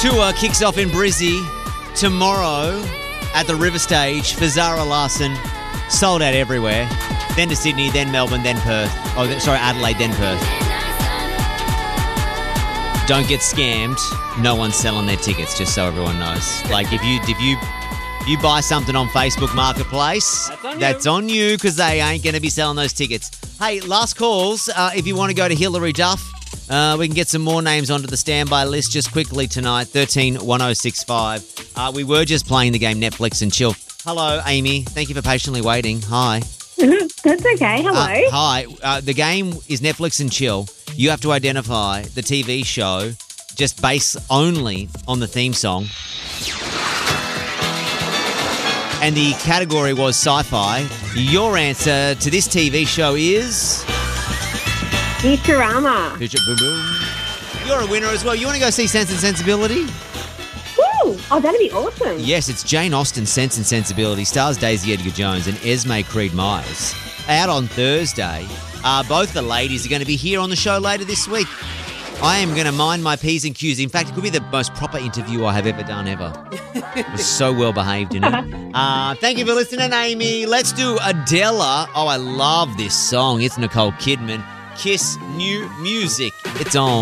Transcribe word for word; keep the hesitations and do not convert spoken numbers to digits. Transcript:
Tour kicks off in Brizzy tomorrow at the River Stage for Zara Larsson. Sold out everywhere. Then to Sydney, then Melbourne, then Perth. Oh, sorry, Adelaide, then Perth. Don't get scammed. No one's selling their tickets, just so everyone knows. Like, if you if you if you buy something on Facebook Marketplace, that's on you because they ain't going to be selling those tickets. Hey, last calls. Uh, if you want to go to Hilary Duff, uh, we can get some more names onto the standby list just quickly tonight. thirteen one oh six five. Uh, we were just playing the game Netflix and Chill. Hello, Amy. Thank you for patiently waiting. Hi. That's okay. Hello. Uh, hi. Uh, the game is Netflix and Chill. You have to identify the T V show just based only on the theme song. And the category was sci-fi. Your answer to this T V show is... Futurama. You're a winner as well. You want to go see Sense and Sensibility? Woo! Oh, that'd be awesome. Yes, it's Jane Austen's Sense and Sensibility, stars Daisy Edgar Jones and Esme Creed Myers. Out on Thursday. Uh, both the ladies are going to be here on the show later this week. I am going to mind my P's and Q's. In fact, it could be the most proper interview I have ever done ever. It was so well behaved, you know. Uh, thank you for listening, Amy. Let's do Adela. Oh, I love this song. It's Nicole Kidman. Kiss New Music. It's on.